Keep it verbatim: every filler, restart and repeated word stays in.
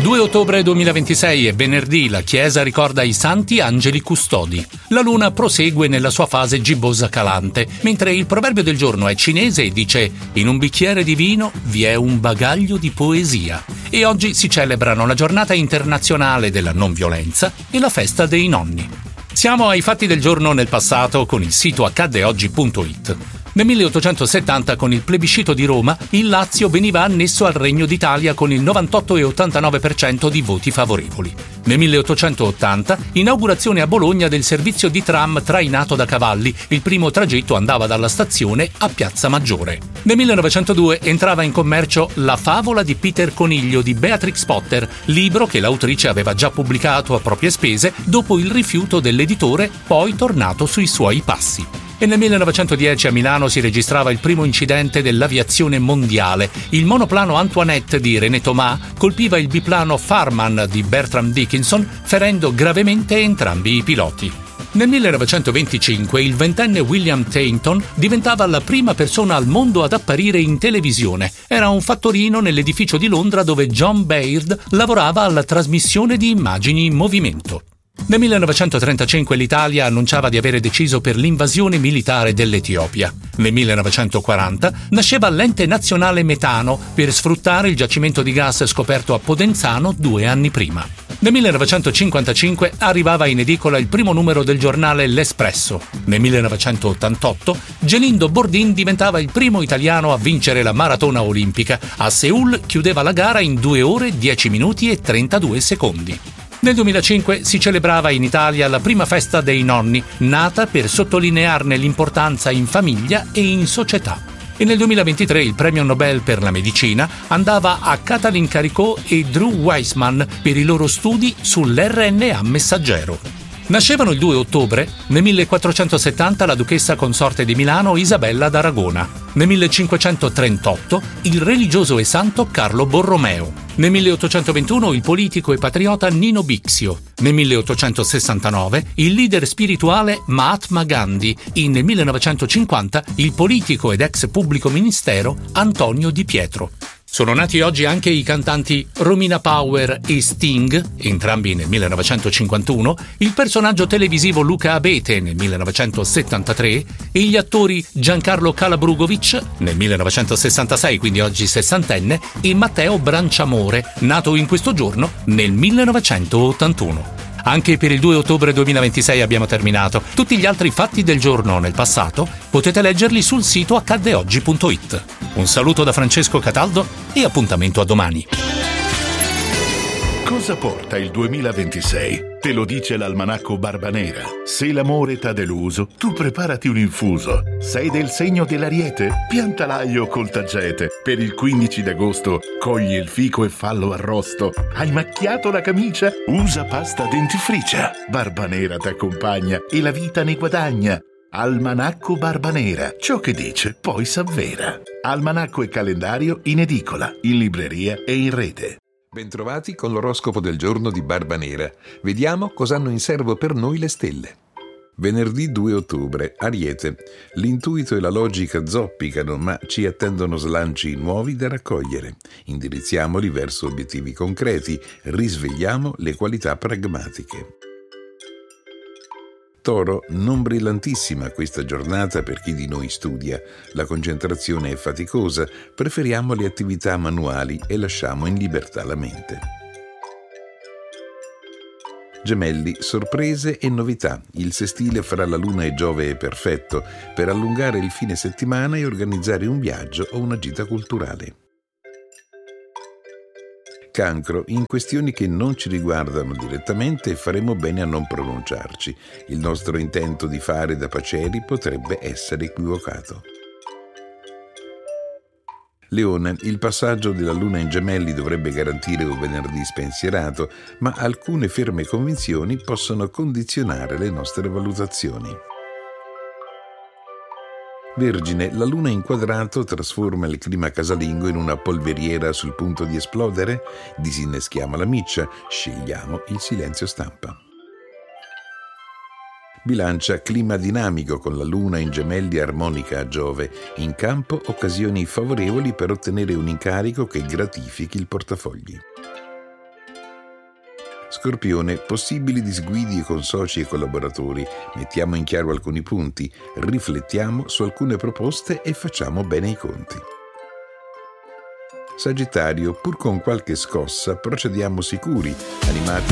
due ottobre duemilaventisei è venerdì, la Chiesa ricorda i santi angeli custodi. La luna prosegue nella sua fase gibbosa calante, mentre il proverbio del giorno è cinese e dice «In un bicchiere di vino vi è un bagaglio di poesia». E oggi si celebrano la giornata internazionale della non violenza e la festa dei nonni. Siamo ai fatti del giorno nel passato con il sito accadde oggi punto it. Nel milleottocentosettanta, con il plebiscito di Roma, il Lazio veniva annesso al Regno d'Italia con il novantotto virgola ottantanove per cento di voti favorevoli. Nel milleottocentottanta, inaugurazione a Bologna del servizio di tram trainato da cavalli. Il primo tragitto andava dalla stazione a Piazza Maggiore. Nel millenovecentodue entrava in commercio La favola di Peter Coniglio di Beatrix Potter, libro che l'autrice aveva già pubblicato a proprie spese dopo il rifiuto dell'editore, poi tornato sui suoi passi. E nel millenovecentodieci a Milano si registrava il primo incidente dell'aviazione mondiale. Il monoplano Antoinette di René Thomas colpiva il biplano Farman di Bertram Dickinson, ferendo gravemente entrambi i piloti. Nel millenovecentoventicinque il ventenne William Tainton diventava la prima persona al mondo ad apparire in televisione. Era un fattorino nell'edificio di Londra dove John Baird lavorava alla trasmissione di immagini in movimento. Nel millenovecentotrentacinque l'Italia annunciava di avere deciso per l'invasione militare dell'Etiopia. Nel millenovecentoquaranta nasceva l'Ente Nazionale Metano per sfruttare il giacimento di gas scoperto a Podenzano due anni prima. Nel millenovecentocinquantacinque arrivava in edicola il primo numero del giornale L'Espresso. Nel millenovecentottantotto Gelindo Bordin diventava il primo italiano a vincere la maratona olimpica. A Seul chiudeva la gara in due ore, dieci minuti e trentadue secondi. Nel duemilacinque si celebrava in Italia la prima festa dei nonni, nata per sottolinearne l'importanza in famiglia e in società. E nel duemilaventitré il premio Nobel per la medicina andava a Katalin Karikó e Drew Weissman per i loro studi sull'erre enne a messaggero. Nascevano il due ottobre, nel millequattrocentosettanta la duchessa consorte di Milano Isabella d'Aragona. Nel millecinquecentotrentotto il religioso e santo Carlo Borromeo. Nel milleottocentoventuno il politico e patriota Nino Bixio. Nel milleottocentosessantanove il leader spirituale Mahatma Gandhi e nel millenovecentocinquanta il politico ed ex pubblico ministero Antonio Di Pietro. Sono nati oggi anche i cantanti Romina Power e Sting, entrambi nel millenovecentocinquantuno, il personaggio televisivo Luca Abete nel millenovecentosettantatré e gli attori Giancarlo Calabrugovic nel millenovecentosessantasei, quindi oggi sessantenne, e Matteo Branciamore, nato in questo giorno nel millenovecentottantuno. Anche per il due ottobre duemilaventisei abbiamo terminato. Tutti gli altri fatti del giorno nel passato potete leggerli sul sito accadde oggi punto it. Un saluto da Francesco Cataldo e appuntamento a domani. Cosa porta il duemilaventisei? Te lo dice l'almanacco Barbanera. Se l'amore t'ha deluso, tu preparati un infuso. Sei del segno dell'Ariete? Pianta l'aglio col tagete. Per il quindici d'agosto cogli il fico e fallo arrosto. Hai macchiato la camicia? Usa pasta dentifricia. Barbanera t'accompagna e la vita ne guadagna. Almanacco Barbanera. Ciò che dice poi s'avvera. Almanacco e calendario in edicola, in libreria e in rete. Bentrovati con l'oroscopo del giorno di Barbanera. Vediamo cosa hanno in serbo per noi le stelle. Venerdì due ottobre, Ariete. L'intuito e la logica zoppicano, ma ci attendono slanci nuovi da raccogliere. Indirizziamoli verso obiettivi concreti, risvegliamo le qualità pragmatiche. Toro, non brillantissima questa giornata per chi di noi studia. La concentrazione è faticosa, preferiamo le attività manuali e lasciamo in libertà la mente. Gemelli, sorprese e novità. Il sestile fra la Luna e Giove è perfetto per allungare il fine settimana e organizzare un viaggio o una gita culturale. Cancro, in questioni che non ci riguardano direttamente faremo bene a non pronunciarci. Il nostro intento di fare da paceri potrebbe essere equivocato. Leone, il passaggio della Luna in Gemelli dovrebbe garantire un venerdì spensierato, ma alcune ferme convinzioni possono condizionare le nostre valutazioni. Vergine, la Luna in quadrato trasforma il clima casalingo in una polveriera sul punto di esplodere? Disinneschiamo la miccia, scegliamo il silenzio stampa. Bilancia, clima dinamico con la Luna in Gemelli armonica a Giove. In campo occasioni favorevoli per ottenere un incarico che gratifichi il portafogli. Scorpione, possibili disguidi con soci e collaboratori. Mettiamo in chiaro alcuni punti, riflettiamo su alcune proposte e facciamo bene i conti. Sagittario, pur con qualche scossa, procediamo sicuri, animati